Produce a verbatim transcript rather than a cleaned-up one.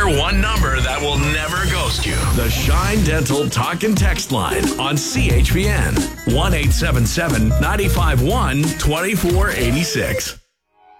hear one number that will never ghost you. The Shine Dental Talk and Text line on C H P N. one eight seven seven, nine five one, two four eight six.